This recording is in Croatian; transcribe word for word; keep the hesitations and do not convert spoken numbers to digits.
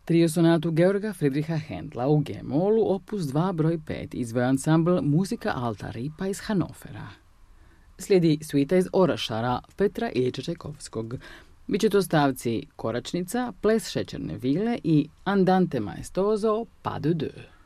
Trio sonatu Georga Friedricha Händla u G-molu, opus dva broj pet, izveo ansambl Muzika Alta Ripa iz Hanofera. Slijedi svita iz Orašara Petra Iljiča Čajkovskog. Biće to stavci Koračnica, Ples šećerne vile i Andante maestoso pas de deux.